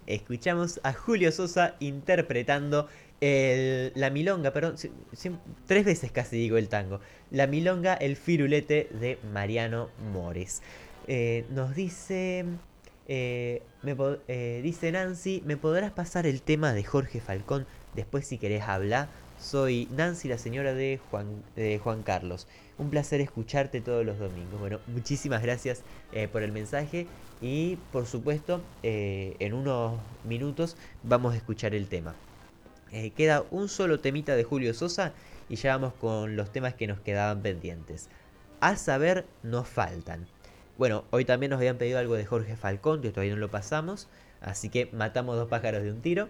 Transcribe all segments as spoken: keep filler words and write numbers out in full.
Escuchamos a Julio Sosa interpretando el- la milonga, perdón, si- si- tres veces casi digo el tango. La milonga, el firulete de Mariano Mores. Eh, nos dice, eh, me po- eh, dice Nancy, ¿me podrás pasar el tema de Jorge Falcón después si querés hablar? Soy Nancy, la señora de Juan, de Juan Carlos. Un placer escucharte todos los domingos. Bueno, muchísimas gracias eh, por el mensaje y por supuesto eh, en unos minutos vamos a escuchar el tema. Eh, queda un solo temita de Julio Sosa y ya vamos con los temas que nos quedaban pendientes. A saber, nos faltan. Bueno, hoy también nos habían pedido algo de Jorge Falcón, que todavía no lo pasamos, así que matamos dos pájaros de un tiro.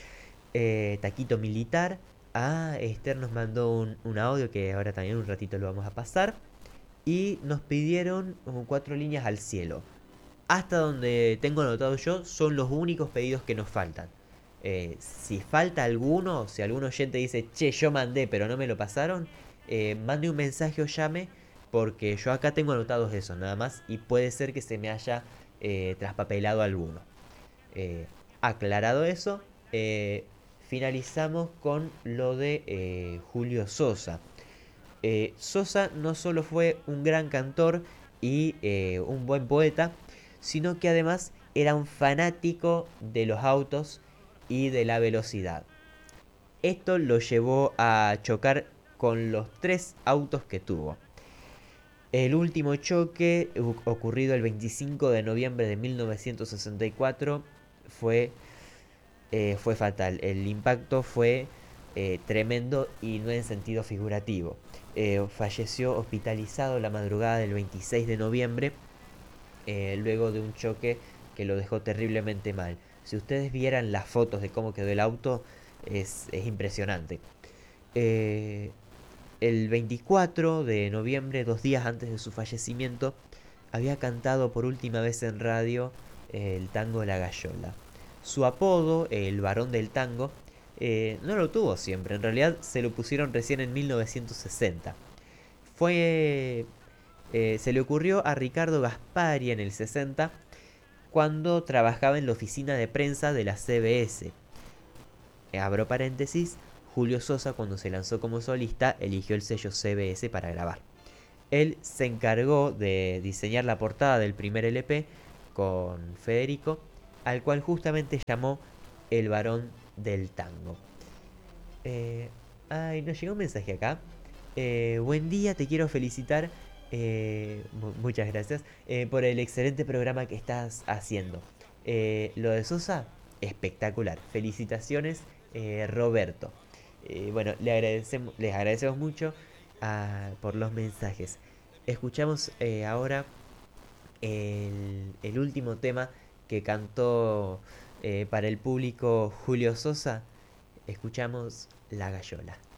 Eh, taquito Militar. Ah, Esther nos mandó un, un audio que ahora también un ratito lo vamos a pasar. Y nos pidieron como cuatro líneas al cielo. Hasta donde tengo anotado yo, son los únicos pedidos que nos faltan. Eh, si falta alguno, si algún oyente dice, che, yo mandé pero no me lo pasaron, eh, mande un mensaje o llame, porque yo acá tengo anotados eso nada más y puede ser que se me haya eh, traspapelado alguno. Eh, Aclarado eso, eh, finalizamos con lo de eh, Julio Sosa. Eh, Sosa no solo fue un gran cantor y eh, un buen poeta, sino que además era un fanático de los autos y de la velocidad. Esto lo llevó a chocar con los tres autos que tuvo. El último choque, ocurrido el veinticinco de noviembre de mil novecientos sesenta y cuatro, fue, eh, fue fatal. El impacto fue eh, tremendo y no en sentido figurativo. Eh, falleció hospitalizado la madrugada del veintiséis de noviembre, eh, luego de un choque que lo dejó terriblemente mal. Si ustedes vieran las fotos de cómo quedó el auto, es, es impresionante. Eh, el veinticuatro de noviembre, dos días antes de su fallecimiento, había cantado por última vez en radio eh, el tango La Gallola. Su apodo, el varón del tango, eh, no lo tuvo siempre, en realidad se lo pusieron recién en mil novecientos sesenta. Fue, eh, se le ocurrió a Ricardo Gaspari en el sesenta cuando trabajaba en la oficina de prensa de la C B S. Eh, abro paréntesis, Julio Sosa cuando se lanzó como solista eligió el sello C B S para grabar. Él se encargó de diseñar la portada del primer L P con Federico, al cual justamente llamó el varón del tango. Eh, Ay, nos llegó un mensaje acá. Eh, buen día, te quiero felicitar. Eh, mu- muchas gracias eh, por el excelente programa que estás haciendo. Eh, lo de Sosa, espectacular. Felicitaciones, eh, Roberto. Eh, bueno, le agradecemos, les agradecemos mucho ah, por los mensajes. Escuchamos eh, ahora el, el último tema que cantó eh, para el público Julio Sosa. Escuchamos La Gallola.